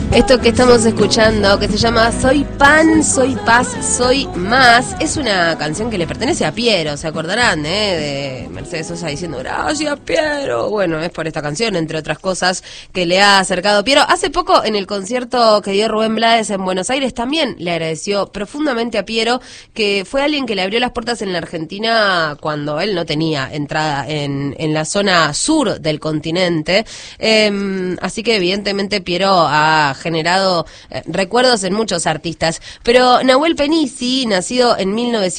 Esto que estamos escuchando, que se llama Soy Pan, Soy Paz, Soy Más, es una canción que le pertenece a Piero, ¿se acordarán? De Mercedes Sosa diciendo gracias Piero. Bueno, es por esta canción, entre otras cosas, que le ha acercado Piero. Hace poco, en el concierto que dio Rubén Blades en Buenos Aires, también le agradeció profundamente a Piero, que fue alguien que le abrió las puertas en la Argentina cuando él no tenía entrada en la zona sur del continente. Así que evidentemente Piero ha generado recuerdos en muchos artistas. Pero Nahuel Penisi, nacido en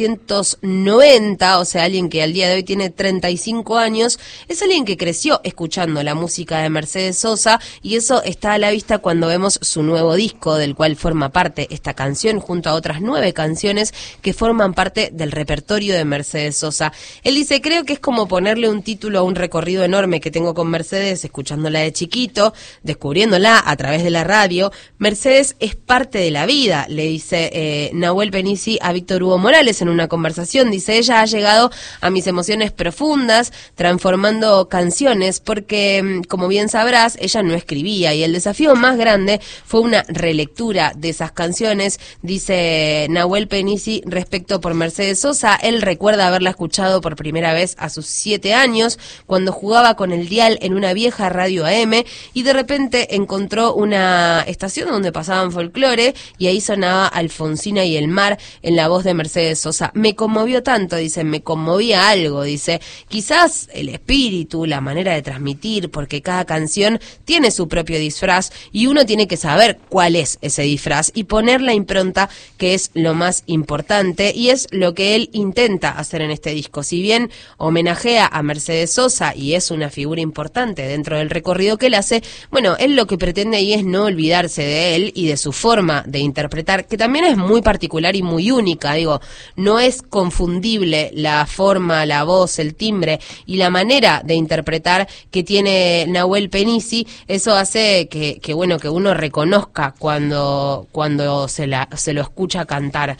1990, o sea, alguien que al día de hoy tiene 35 años, es alguien que creció escuchando la música de Mercedes Sosa, y eso está a la vista cuando vemos su nuevo disco, del cual forma parte esta canción, junto a otras 9 canciones que forman parte del repertorio de Mercedes Sosa. Él dice, creo que es como ponerle un título a un recorrido enorme que tengo con Mercedes, escuchándola de chiquito, descubriéndola a través de la radio. Mercedes es parte de la vida, le dice Nahuel Penisi a Víctor Hugo Morales en una conversación. Dice, ella ha llegado a mis emociones profundas, transformando canciones, porque, como bien sabrás, ella no escribía, y el desafío más grande fue una relectura de esas canciones, dice Nahuel Penisi respecto por Mercedes Sosa. Él recuerda haberla escuchado por primera vez a sus 7 años, cuando jugaba con el dial en una vieja radio AM, y de repente encontró una estación donde pasaban folclore, y ahí sonaba Alfonsina y el mar en la voz de Mercedes Sosa. Me conmovió tanto, dice, me conmovía algo, dice, quizás el espíritu, la manera de transmitir, porque cada canción tiene su propio disfraz, y uno tiene que saber cuál es ese disfraz y poner la impronta, que es lo más importante, y es lo que él intenta hacer en este disco. Si bien homenajea a Mercedes Sosa y es una figura importante dentro del recorrido que él hace, bueno, él lo que pretende ahí es no olvidarse de él y de su forma de interpretar, que también es muy particular y muy única. Digo, no es confundible la forma, la voz, el timbre y la manera de interpretar que tiene Nahuel Penisi. Eso hace que bueno, que uno reconozca cuando se lo escucha cantar.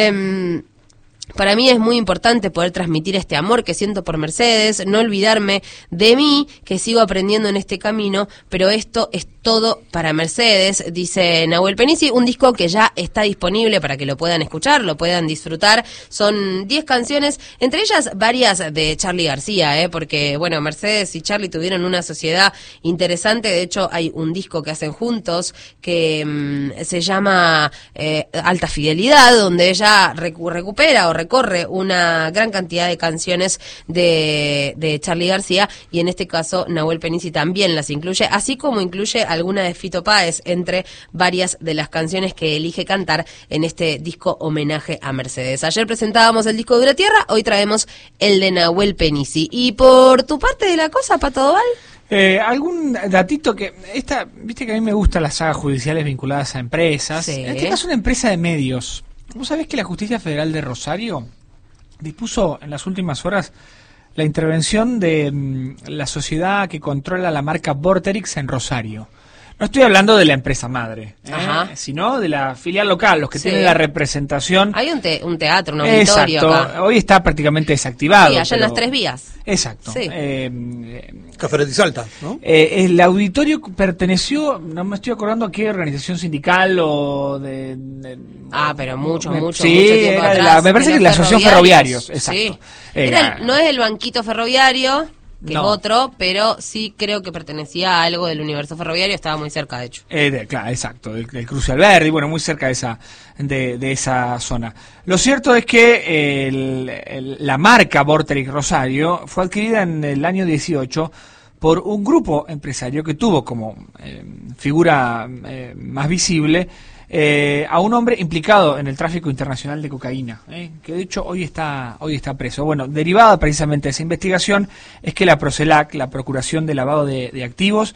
Para mí es muy importante poder transmitir este amor que siento por Mercedes, no olvidarme de mí, que sigo aprendiendo en este camino, pero esto es todo para Mercedes, dice Nahuel Penisi. Un disco que ya está disponible para que lo puedan escuchar, lo puedan disfrutar. Son 10 canciones, entre ellas varias de Charly García, porque bueno, Mercedes y Charly tuvieron una sociedad interesante. De hecho, hay un disco que hacen juntos que se llama Alta Fidelidad, donde ella recupera o recorre una gran cantidad de canciones de Charly García, y en este caso Nahuel Penisi también las incluye, así como incluye alguna de Fito Páez, entre varias de las canciones que elige cantar en este disco homenaje a Mercedes. Ayer presentábamos el disco Dura Tierra, hoy traemos el de Nahuel Penisi. Y por tu parte de la cosa, Pato Doval, algún datito que viste que a mí me gustan las sagas judiciales vinculadas a empresas. Sí. En este caso, una empresa de medios. ¿Vos sabés que la Justicia Federal de Rosario dispuso en las últimas horas la intervención de la sociedad que controla la marca Vorterix en Rosario? No estoy hablando de la empresa madre, sino de la filial local, los que tienen la representación. Hay un teatro, un auditorio. Exacto. Acá. Hoy está prácticamente desactivado. Sí, allá en las 3 vías. Exacto. Sí. Caferetti Salta, ¿no? El auditorio perteneció, no me estoy acordando a qué organización sindical o pero mucho tiempo atrás. Me parece que es la Asociación Ferroviarios. Exacto. Sí. No es el Banquito Ferroviario, que es otro, pero sí creo que pertenecía a algo del universo ferroviario, estaba muy cerca, de hecho. Claro, exacto, del Cruce Alberdi, bueno, muy cerca de esa zona. Lo cierto es que la marca Vorterix Rosario fue adquirida en el año 18 por un grupo empresario que tuvo como figura más visible a un hombre implicado en el tráfico internacional de cocaína, que de hecho hoy está preso. Bueno, derivada precisamente de esa investigación es que la Procelac, la Procuración de Lavado de Activos,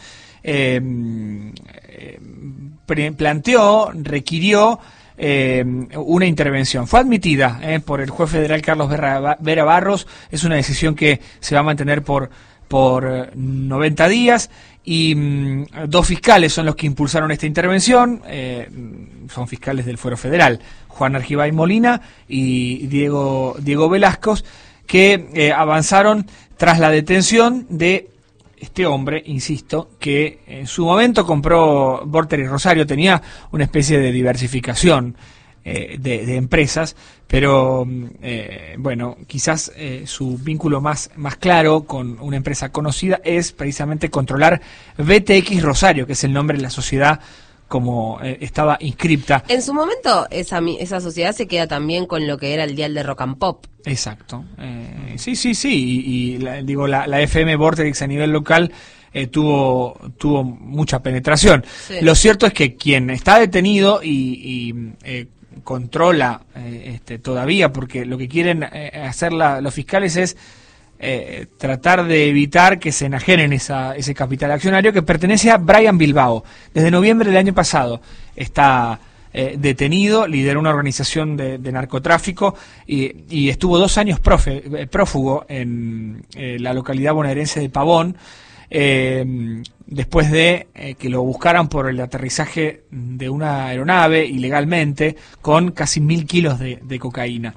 requirió una intervención. Fue admitida por el juez federal Carlos Vera Barros. Es una decisión que se va a mantener por 90 días, y 2 fiscales son los que impulsaron esta intervención. Son fiscales del Fuero Federal, Juan Argibay Molina y Diego Velasco, que avanzaron tras la detención de este hombre, insisto, que en su momento compró Vorterix Rosario, tenía una especie de diversificación de empresas, pero bueno, quizás su vínculo más claro con una empresa conocida es precisamente controlar VTX Rosario, que es el nombre de la sociedad como estaba inscripta. En su momento esa sociedad se queda también con lo que era el dial de Rock and Pop. Exacto. Sí. Y la FM Vorterix a nivel local tuvo mucha penetración. Sí. Lo cierto es que quien está detenido y controla todavía, porque lo que quieren hacer los fiscales es tratar de evitar que se enajenen ese capital accionario que pertenece a Brian Bilbao. Desde noviembre del año pasado está detenido, lideró una organización de narcotráfico y estuvo 2 años prófugo en la localidad bonaerense de Pavón, después de que lo buscaran por el aterrizaje de una aeronave ilegalmente con casi 1.000 kilos de cocaína.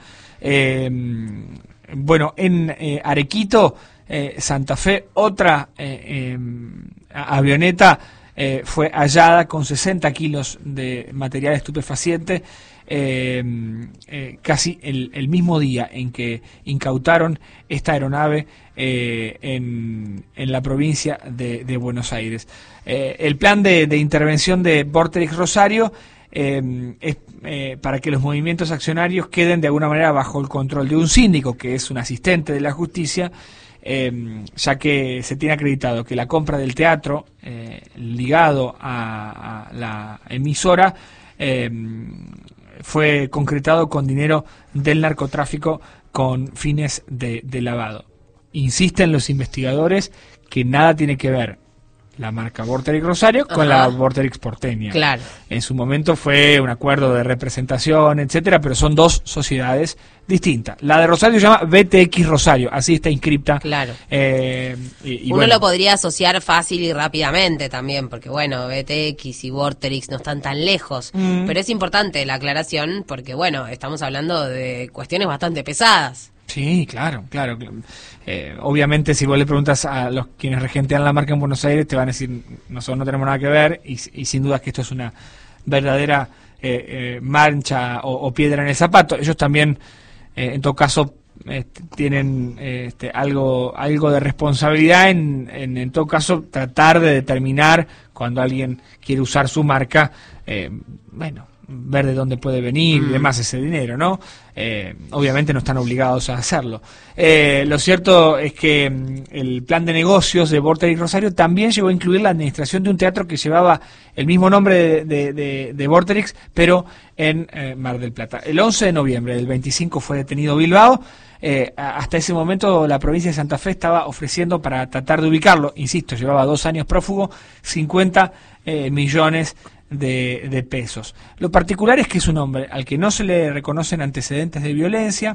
Bueno, en Arequito, Santa Fe, otra avioneta fue hallada con 60 kilos de material estupefaciente, casi el mismo día en que incautaron esta aeronave en la provincia de Buenos Aires. El plan de intervención de Vorterix Rosario es para que los movimientos accionarios queden de alguna manera bajo el control de un síndico, que es un asistente de la justicia, ya que se tiene acreditado que la compra del teatro ligado a la emisora fue concretado con dinero del narcotráfico con fines de lavado. Insisten los investigadores que nada tiene que ver la marca Vorterix Rosario con la Vorterix porteña. Claro. En su momento fue un acuerdo de representación, etcétera, pero son 2 sociedades distintas. La de Rosario se llama VTX Rosario, así está inscripta. Claro. Uno bueno, lo podría asociar fácil y rápidamente también, porque bueno, VTX y Vorterix no están tan lejos, pero es importante la aclaración porque bueno, estamos hablando de cuestiones bastante pesadas. Sí, claro. Obviamente, si vos le preguntas a los quienes regentean la marca en Buenos Aires, te van a decir, nosotros no tenemos nada que ver, y sin duda que esto es una verdadera mancha o piedra en el zapato. Ellos también, en todo caso, tienen algo de responsabilidad en todo caso, tratar de determinar cuando alguien quiere usar su marca, ver de dónde puede venir y demás ese dinero, ¿no? Obviamente no están obligados a hacerlo. Lo cierto es que el plan de negocios de Vorterix Rosario también llegó a incluir la administración de un teatro que llevaba el mismo nombre de Vorterix, pero en Mar del Plata. El 11 de noviembre del 25 fue detenido Bilbao. Hasta ese momento la provincia de Santa Fe estaba ofreciendo, para tratar de ubicarlo, insisto, llevaba 2 años prófugo, 50 millones de pesos. Lo particular es que es un hombre al que no se le reconocen antecedentes de violencia.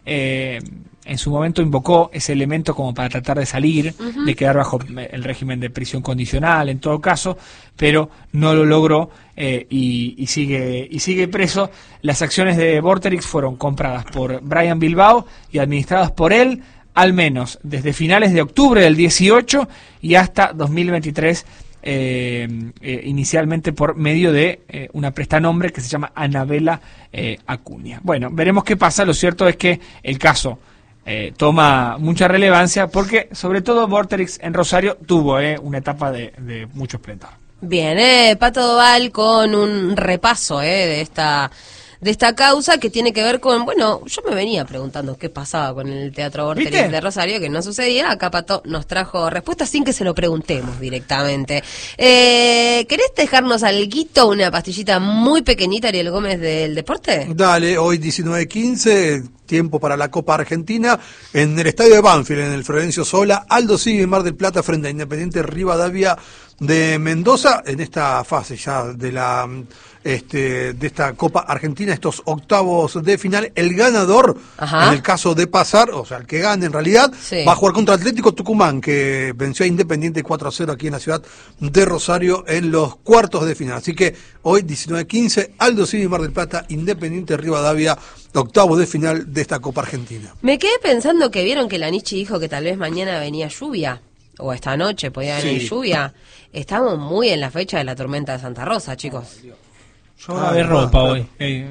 En su momento invocó ese elemento como para tratar de salir, de quedar bajo el régimen de prisión condicional en todo caso, pero no lo logró y sigue preso. Las acciones de Vorterix fueron compradas por Brian Bilbao y administradas por él al menos desde finales de octubre del 18 y hasta 2023, inicialmente por medio de una prestanombre que se llama Anabela Acuña. Bueno, veremos qué pasa. Lo cierto es que el caso toma mucha relevancia porque sobre todo Vorterix en Rosario tuvo una etapa de mucho esplendor. Bien, Pato Doval con un repaso de esta causa que tiene que ver con, bueno, yo me venía preguntando qué pasaba con el Teatro Vorterix de Rosario, que no sucedía. Acá Pato nos trajo respuestas sin que se lo preguntemos directamente. ¿Querés dejarnos alguito, una pastillita muy pequeñita, Ariel Gómez, del deporte? Dale, hoy 19:15, tiempo para la Copa Argentina, en el estadio de Banfield, en el Florencio Sola, Aldo Civi Mar del Plata frente a Independiente Rivadavia de Mendoza, en esta fase ya de esta Copa Argentina, estos octavos de final. El ganador, en el caso de pasar, o sea, el que gane en realidad, va a jugar contra Atlético Tucumán, que venció a Independiente 4-0 aquí en la ciudad de Rosario en los cuartos de final. Así que hoy 19:15, Aldo Civi Mar del Plata, Independiente Rivadavia, octavos de final de esta Copa Argentina. Me quedé pensando que vieron que la Nichi dijo que tal vez mañana venía lluvia. o esta noche podía haber lluvia. Estamos muy en la fecha de la tormenta de Santa Rosa, chicos. Yo lavé ropa hoy.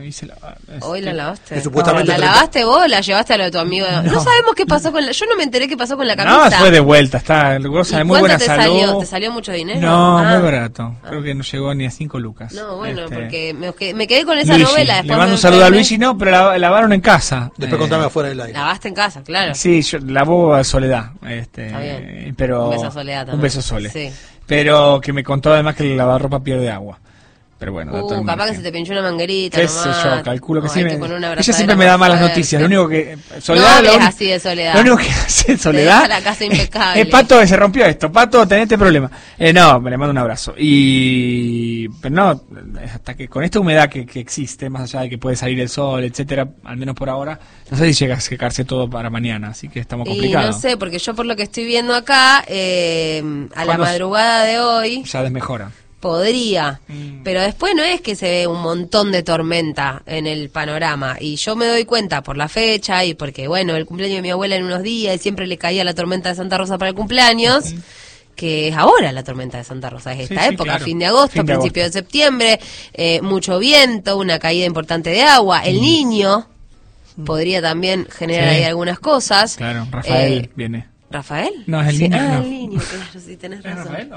¿Hoy la lavaste? Que supuestamente ¿La lavaste vos o la llevaste a lo de tu amigo? No sabemos qué pasó con la... Yo no me enteré qué pasó con la camisa. No, fue de vuelta. Está goza de muy buena salud. Salió? ¿Te salió mucho dinero? No, muy barato. Creo que no llegó ni a 5 lucas. No, bueno, porque me quedé con esa Luigi, novela. Después le mando un saludo a Luigi, no, pero la lavaron en casa. Después contame afuera del aire. Lavaste en casa, claro. Sí, yo lavó a Soledad. Está bien. Pero, Un beso a Soledad también. Un beso a Sole. Sí. Pero que me contó además que el lavarropa pierde agua. Pero bueno, capaz que se te pinchó una manguerita. Qué sé yo, calculo que sí. Ella Siempre siempre me da malas noticias. Lo único que. Soledad, no hables así de Soledad. Lo único que hace Soledad. La casa impecable. Pato, se rompió esto. Pato, tenés este problema. No, me le mando un abrazo. Pero no, hasta que con esta humedad que existe, más allá de que puede salir el sol, etcétera, al menos por ahora, no sé si llega a secarse todo para mañana. Así que estamos complicados. Y no sé, porque yo por lo que estoy viendo acá, a la madrugada de hoy. Ya desmejora. Podría, pero después no es que se ve un montón de tormenta en el panorama, y yo me doy cuenta por la fecha y porque, bueno, el cumpleaños de mi abuela en unos días y siempre le caía la tormenta de Santa Rosa para el cumpleaños, que es ahora la tormenta de Santa Rosa, es esta época, claro. Fin de agosto, principio de septiembre, mucho viento, una caída importante de agua, el Niño podría también generar ahí algunas cosas. Claro, Rafael viene. ¿Rafael? No, es el niño. No. El niño, claro, sí, tenés razón. ¿Es Rafael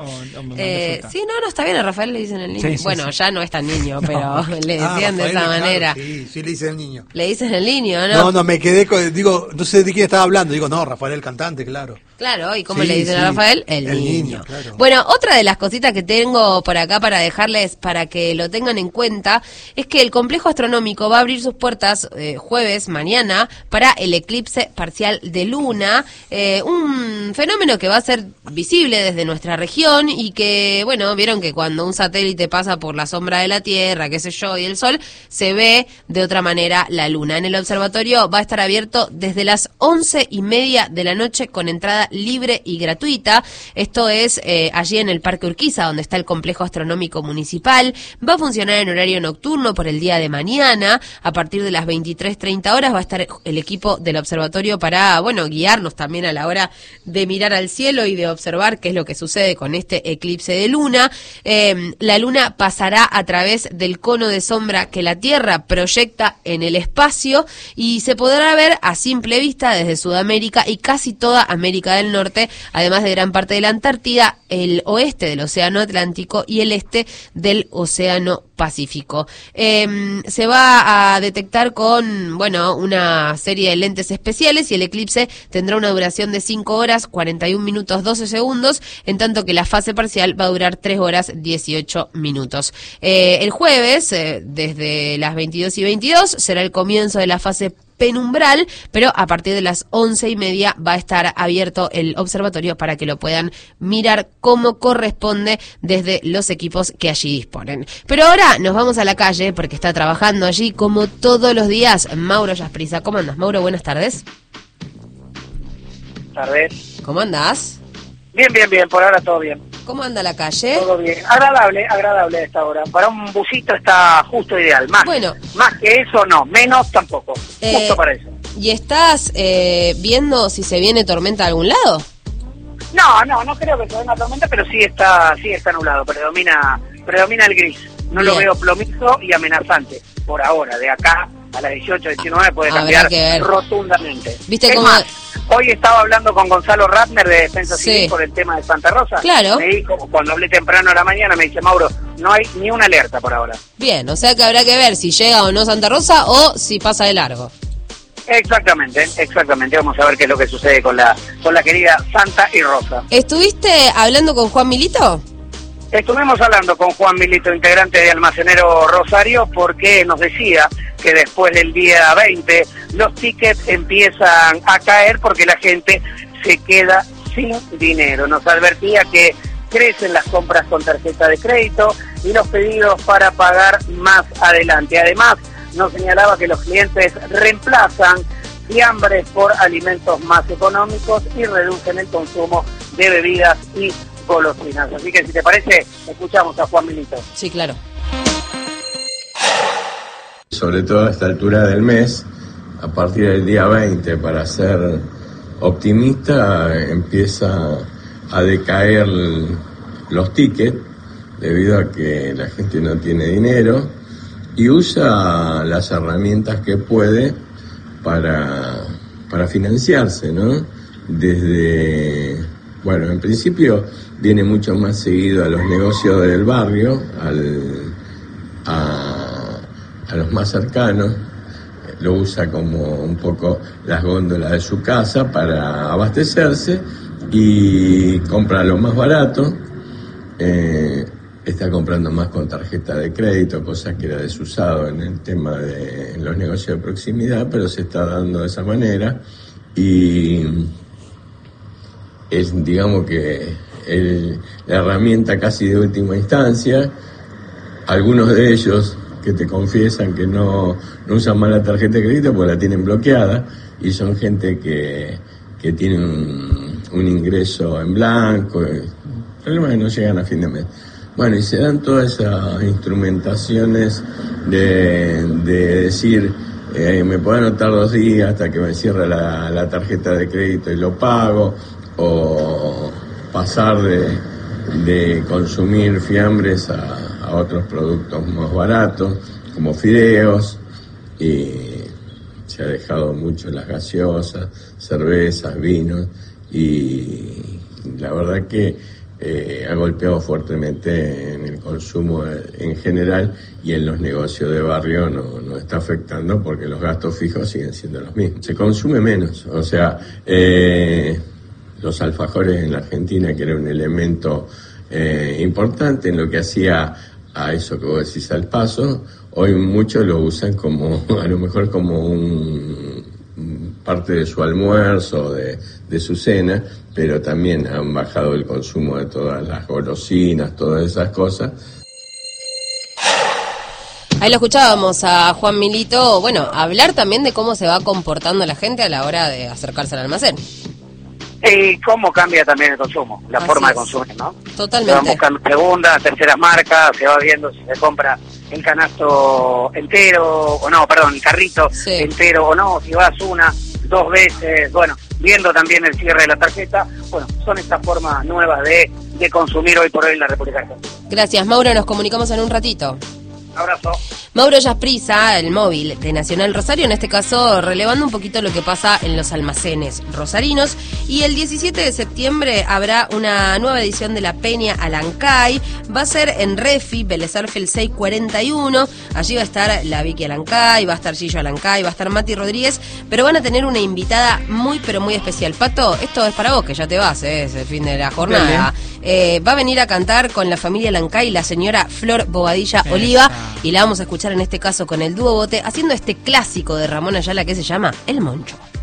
sí, no, está bien, a Rafael le dicen el niño. Bueno, ya no es tan niño, pero le decían de esa manera. Claro, sí, le dicen el niño. Le dicen el niño, ¿no? No, me quedé digo, no sé de quién estaba hablando. Digo, no, Rafael el cantante, claro. Claro, ¿y cómo le dicen a Rafael? El niño. Claro. Bueno, otra de las cositas que tengo por acá para dejarles, para que lo tengan en cuenta, es que el complejo astronómico va a abrir sus puertas jueves, mañana, para el eclipse parcial de luna, un fenómeno que va a ser visible desde nuestra región y que, bueno, vieron que cuando un satélite pasa por la sombra de la Tierra, qué sé yo, y el Sol, se ve de otra manera la luna. En el observatorio va a estar abierto desde las 11:30 de la noche con entrada libre y gratuita. Esto es allí en el Parque Urquiza, donde está el complejo astronómico municipal. Va a funcionar en horario nocturno por el día de mañana. A partir de las 23:30 horas va a estar el equipo del observatorio para, bueno, guiarnos también a la hora de mirar al cielo y de observar qué es lo que sucede con este eclipse de luna. La luna pasará a través del cono de sombra que la Tierra proyecta en el espacio y se podrá ver a simple vista desde Sudamérica y casi toda América del Norte, además de gran parte de la Antártida, el oeste del Océano Atlántico y el este del Océano Pacífico. Se va a detectar con, bueno, una serie de lentes especiales y el eclipse tendrá una duración de 5 horas, 41 minutos, 12 segundos, en tanto que la fase parcial va a durar 3 horas, 18 minutos. El jueves, desde las 22:22, será el comienzo de la fase penumbral, pero a partir de las 11:30 va a estar abierto el observatorio para que lo puedan mirar como corresponde desde los equipos que allí disponen. Pero ahora nos vamos a la calle porque está trabajando allí como todos los días Mauro Yasprisa. ¿Cómo andas, Mauro? Buenas tardes. Tardes. ¿Cómo andás? Bien, por ahora todo bien. ¿Cómo anda la calle? Todo bien. Agradable a esta hora. Para un busito está justo ideal. Más que eso no, menos tampoco. Justo para eso. ¿Y estás viendo si se viene tormenta a algún lado? No creo que sea una tormenta, pero sí está nublado. Predomina el gris. No lo veo plomizo y amenazante. Por ahora, de acá a las 18, 19 puede cambiar rotundamente. ¿Viste cómo? Hoy estaba hablando con Gonzalo Ratner de Defensa Civil por el tema de Santa Rosa. Claro. Me dijo, cuando hablé temprano a la mañana, me dice, Mauro, no hay ni una alerta por ahora. Bien, o sea que habrá que ver si llega o no Santa Rosa o si pasa de largo. Exactamente. Vamos a ver qué es lo que sucede con la querida Santa y Rosa. ¿Estuviste hablando con Juan Milito? Estuvimos hablando con Juan Milito, integrante de Almacenero Rosario, porque nos decía que después del día 20 los tickets empiezan a caer porque la gente se queda sin dinero. Nos advertía que crecen las compras con tarjeta de crédito y los pedidos para pagar más adelante. Además, nos señalaba que los clientes reemplazan fiambres por alimentos más económicos y reducen el consumo de bebidas y golosinas. Así que si te parece, escuchamos a Juan Milito. Sí, claro. Sobre todo a esta altura del mes, a partir del día 20, para ser optimista, empieza a decaer los tickets debido a que la gente no tiene dinero y usa las herramientas que puede para financiarse, ¿no? En principio viene mucho más seguido a los negocios del barrio, a los más cercanos, lo usa como un poco las góndolas de su casa para abastecerse y compra lo más barato, está comprando más con tarjeta de crédito, cosa que era desusado en el tema de los negocios de proximidad, pero se está dando de esa manera y es, digamos que la herramienta casi de última instancia. Algunos de ellos que te confiesan que no usan más la tarjeta de crédito porque la tienen bloqueada y son gente que tienen un ingreso en blanco, el problema es que no llegan a fin de mes. Bueno, y se dan todas esas instrumentaciones de decir, me puedo anotar 2 días hasta que me cierre la tarjeta de crédito y lo pago, o pasar de consumir fiambres a otros productos más baratos, como fideos, y se ha dejado mucho las gaseosas, cervezas, vinos, y la verdad que ha golpeado fuertemente en el consumo en general, y en los negocios de barrio no está afectando porque los gastos fijos siguen siendo los mismos. Se consume menos, o sea, los alfajores en la Argentina, que era un elemento importante en lo que hacía a eso que vos decís al paso, hoy muchos lo usan como, a lo mejor como parte de su almuerzo, de su cena, pero también han bajado el consumo de todas las golosinas, todas esas cosas. Ahí lo escuchábamos a Juan Milito, bueno, hablar también de cómo se va comportando la gente a la hora de acercarse al almacén. Y cómo cambia también el consumo, la forma de consumir, ¿no? Totalmente. Se van buscando segundas, terceras marcas, se va viendo si se compra el canasto entero, o no, perdón, el carrito entero o no, si vas 1, 2 veces, bueno, viendo también el cierre de la tarjeta. Bueno, son estas formas nuevas de consumir hoy por hoy en la República Argentina. Gracias, Mauro, nos comunicamos en un ratito. Un abrazo. Mauro Yasprisa, el móvil de Nacional Rosario, en este caso relevando un poquito lo que pasa en los almacenes rosarinos. Y el 17 de septiembre habrá una nueva edición de la Peña Alancay. Va a ser en Refi, Vélez Sarsfield 641. Allí va a estar la Vicky Alancay, va a estar Gillo Alancay, va a estar Mati Rodríguez, pero van a tener una invitada muy, pero muy especial. Pato, esto es para vos, que ya te vas, es el fin de la jornada. Va a venir a cantar con la familia Alancay la señora Flor Bobadilla Oliva, y la vamos a escuchar en este caso con el dúo Bote, haciendo este clásico de Ramón Ayala que se llama El Moncho.